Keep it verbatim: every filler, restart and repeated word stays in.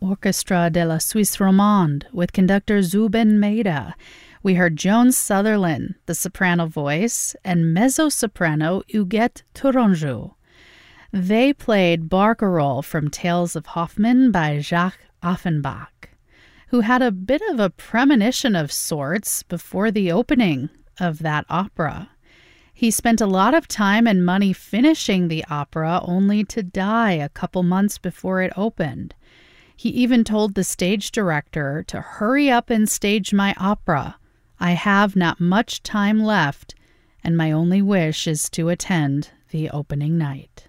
Orchestra de la Suisse Romande with conductor Zubin Mehta. We heard Joan Sutherland, the soprano voice, and mezzo-soprano Huguette Tourangeau. They played Barcarolle from Tales of Hoffmann by Jacques Offenbach, who had a bit of a premonition of sorts before the opening of that opera. He spent a lot of time and money finishing the opera only to die a couple months before it opened. He even told the stage director to hurry up and stage my opera. I have not much time left, and my only wish is to attend the opening night.